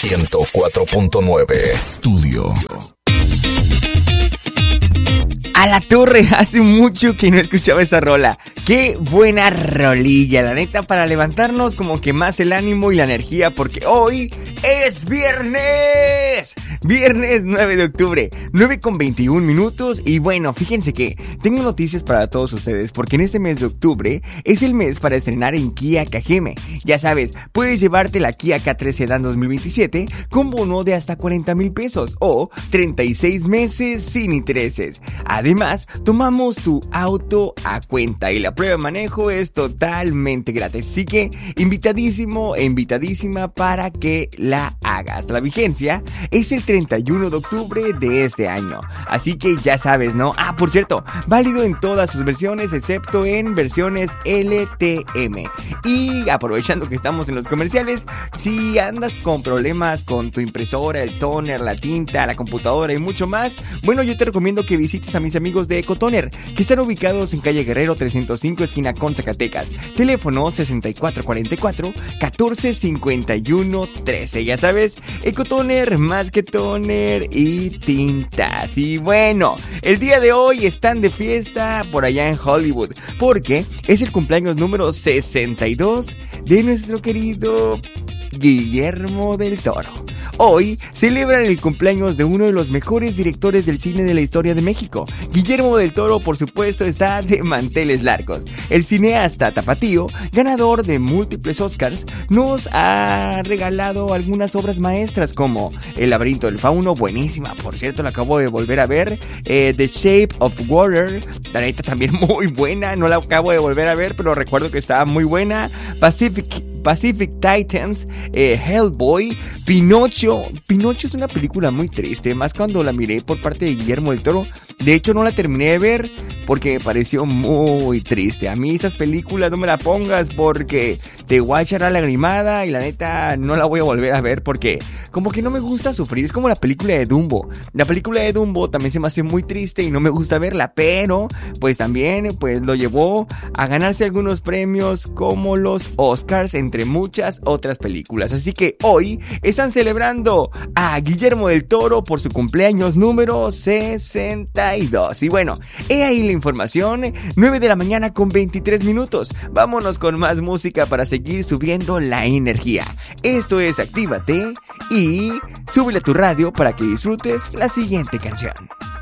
104.9 Estudio. A la torre, hace mucho que no escuchaba esa rola. Qué buena rolilla, la neta, para levantarnos como que más el ánimo y la energía, porque hoy es viernes. Viernes 9 de octubre, 9:21 y bueno, fíjense que tengo noticias para todos ustedes, porque en este mes de octubre es el mes para estrenar en Kia Kageme. Ya sabes, puedes llevarte la Kia K3 Sedan 2027 con bono de hasta 40,000 pesos o 36 meses sin intereses. Además, tomamos tu auto a cuenta y la prueba de manejo es totalmente gratis. Así que invitadísimo e invitadísima para que la hagas. La vigencia es el 31 de octubre de este año. Así que ya sabes, ¿no? Ah, por cierto, válido en todas sus versiones excepto en versiones LTM. Y aprovechando que estamos en los comerciales, si andas con problemas con tu impresora, el tóner, la tinta, la computadora y mucho más, bueno, yo te recomiendo que visites a mis amigos de Ecotoner, que están ubicados en calle Guerrero 305, esquina con Zacatecas. Teléfono 6444-1451-13. Ya sabes, Ecotoner, más que toner y tintas. Y bueno, el día de hoy están de fiesta por allá en Hollywood, porque es el cumpleaños número 62 de nuestro querido Guillermo del Toro. Hoy celebran el cumpleaños de uno de los mejores directores del cine de la historia de México. Guillermo del Toro, por supuesto, está de manteles largos. El cineasta tapatío, ganador de múltiples Oscars, nos ha regalado algunas obras maestras como El laberinto del fauno, buenísima, por cierto, la acabo de volver a ver. The Shape of Water, la neta también muy buena, no la acabo de volver a ver, pero recuerdo que estaba muy buena. Pacific Titans, Hellboy, Pinocho es una película muy triste, más cuando la miré por parte de Guillermo del Toro. De hecho no la terminé de ver porque me pareció muy triste. A mí esas películas no me la pongas porque te voy a echar la lagrimada y la neta no la voy a volver a ver porque como que no me gusta sufrir. Es como la película de Dumbo. La película de Dumbo también se me hace muy triste y no me gusta verla, pero pues también pues lo llevó a ganarse algunos premios como los Oscars, entre muchas otras películas. Así que hoy están celebrando a Guillermo del Toro por su cumpleaños número 62. Y bueno, he ahí la información. 9 de la mañana con 23 minutos. Vámonos con más música para seguir subiendo la energía. Esto es Actívate y súbele a tu radio para que disfrutes la siguiente canción.